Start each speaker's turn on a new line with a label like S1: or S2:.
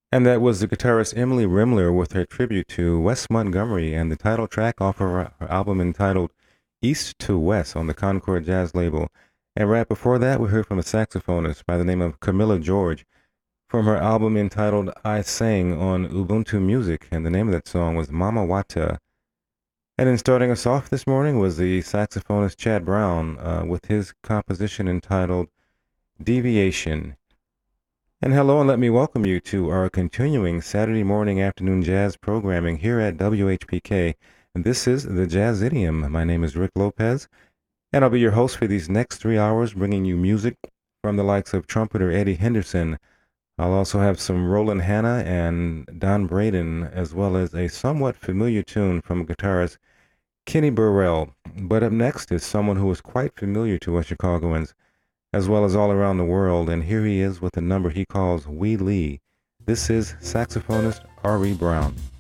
S1: And that was the guitarist Emily Rimler with her tribute to Wes Montgomery and the title track off of her album entitled East to West on the Concord Jazz label. And right before that, we heard from a saxophonist by the name of Camilla George from her album entitled I Sang on Ubuntu Music, and the name of that song was Mama Wata. And then starting us off this morning was the saxophonist Chad Brown with his composition entitled Deviation. And hello, and let me welcome you to our continuing Saturday morning afternoon jazz programming here at WHPK. And this is the Jazz Idiom. My name is Rick Lopez, and I'll be your host for these next 3 hours, bringing you music from the likes of trumpeter Eddie Henderson. I'll also have some Roland Hanna and Don Braden, as well as a somewhat familiar tune from guitarist Kenny Burrell. But up next is someone who is quite familiar to us Chicagoans, as well as all around the world, and here he is with a number he calls Wee Lee. This is saxophonist R.E. Brown.